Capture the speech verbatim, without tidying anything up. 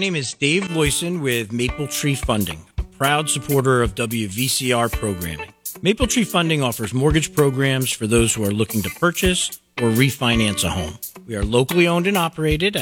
name is Dave Loyson with Maple Tree Funding, a proud supporter of W V C R programming. Maple Tree Funding offers mortgage programs for those who are looking to purchase or refinance a home. We are locally owned and operated